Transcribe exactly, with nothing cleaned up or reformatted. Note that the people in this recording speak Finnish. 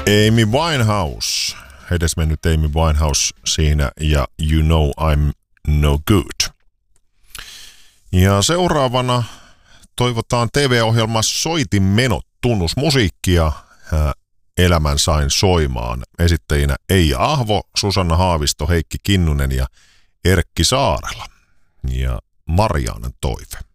Amy Winehouse, edesmennyt Amy Winehouse siinä ja You Know I'm No Good. Ja seuraavana toivotaan T V-ohjelma Soitin menot tunnusmusiikkia. Elämän sain soimaan. Esittäjinä Eija Ahvo, Susanna Haavisto, Heikki Kinnunen ja Erkki Saarela. Ja Mariaanan toive.